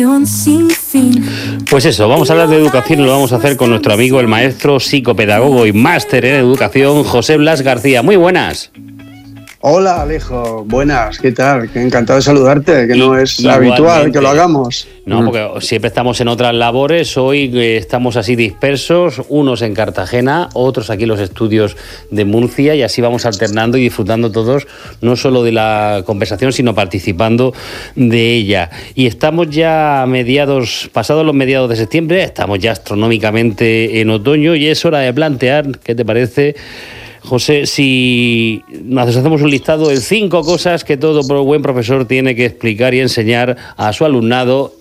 Sin fin. Pues eso, vamos a hablar de educación y lo vamos a hacer con nuestro amigo, el maestro, psicopedagogo y máster en educación, José Blas García. Muy buenas. Hola Alejo, buenas, ¿qué tal? Encantado de saludarte, que no es Igualmente. habitual que lo hagamos. No, porque siempre estamos en otras labores, hoy estamos así dispersos, unos en Cartagena, otros aquí en los estudios de Murcia, y así vamos alternando y disfrutando todos, no solo de la conversación, sino participando de ella. Y estamos ya pasados los mediados de septiembre, estamos ya astronómicamente en otoño, y es hora de plantear, ¿qué te parece, José, si nos hacemos un listado de 5 cosas que todo buen profesor tiene que explicar y enseñar a su alumnado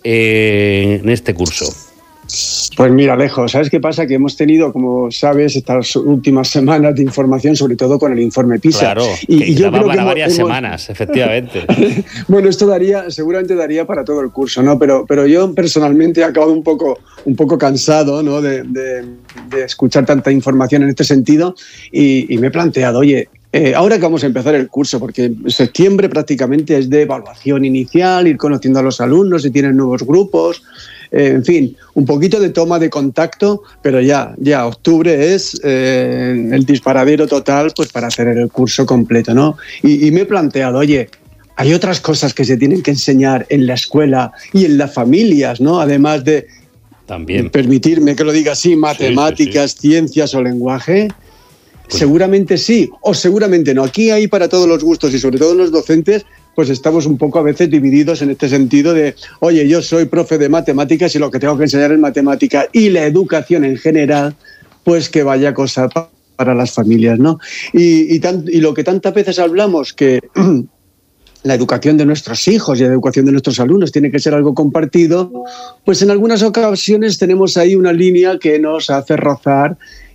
en este curso? Pues mira, Alejo, ¿sabes qué pasa? Que hemos tenido, como sabes, estas últimas semanas de información, sobre todo con el informe PISA. Claro, y yo creo para varias semanas, efectivamente. Bueno, esto seguramente daría para todo el curso, ¿no? Pero yo personalmente he acabado un poco cansado, ¿no? de escuchar tanta información en este sentido y me he planteado, oye, ahora que vamos a empezar el curso, porque septiembre prácticamente es de evaluación inicial, ir conociendo a los alumnos, si tienen nuevos grupos, en fin, un poquito de toma de contacto, pero ya octubre es el disparadero total, pues para hacer el curso completo, ¿no? Y me he planteado, oye, hay otras cosas que se tienen que enseñar en la escuela y en las familias, ¿no? Además de, también, permitirme que lo diga así, matemáticas, sí. Ciencias o lenguaje. Seguramente sí, o seguramente no. Aquí hay para todos los gustos y sobre todo los docentes, pues estamos un poco a veces divididos en este sentido de, oye, yo soy profe de matemáticas y lo que tengo que enseñar es matemática, y la educación en general, pues que vaya cosa para las familias, ¿no? Y lo que tantas veces hablamos, que la educación de nuestros hijos y la educación de nuestros alumnos tiene que ser algo compartido, pues en algunas ocasiones tenemos ahí una línea que nos hace rozar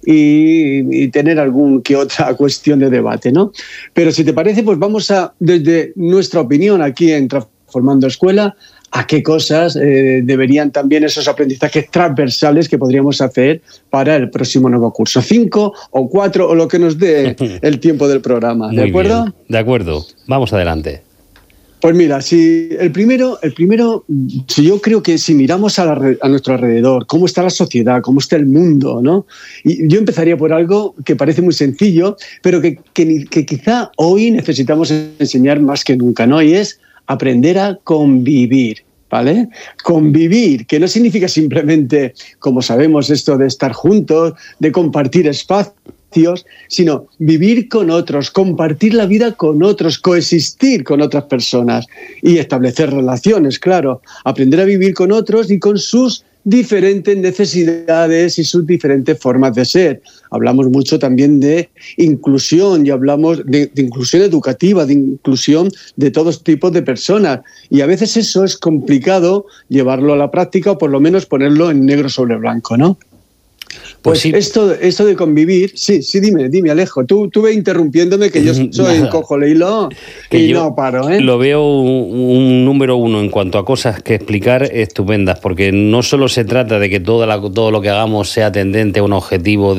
y tener algún que otra cuestión de debate, ¿no? Pero si te parece, pues vamos desde nuestra opinión aquí en Transformando Escuela, a qué cosas deberían también esos aprendizajes transversales que podríamos hacer para el próximo nuevo curso. 5 o 4 o lo que nos dé el tiempo del programa, ¿de acuerdo? Bien, de acuerdo, vamos adelante. Pues mira, el primero, si yo creo que si miramos a nuestro alrededor, cómo está la sociedad, cómo está el mundo, ¿no? Y yo empezaría por algo que parece muy sencillo, pero que quizá hoy necesitamos enseñar más que nunca, ¿no? Y es aprender a convivir, ¿vale? Convivir, que no significa simplemente, como sabemos, esto de estar juntos, de compartir espacios, sino vivir con otros, compartir la vida con otros, coexistir con otras personas y establecer relaciones, claro, aprender a vivir con otros y con sus diferentes necesidades y sus diferentes formas de ser. Hablamos mucho también de inclusión y hablamos de inclusión educativa, de inclusión de todos tipos de personas, y a veces eso es complicado llevarlo a la práctica o por lo menos ponerlo en negro sobre blanco, ¿no? Pues sí. Esto de convivir, sí, dime Alejo, tú ve interrumpiéndome, que yo soy cojo leilo y no paro, ¿eh? Lo veo un número uno en cuanto a cosas que explicar estupendas, porque no solo se trata de que todo lo que hagamos sea tendente a un objetivo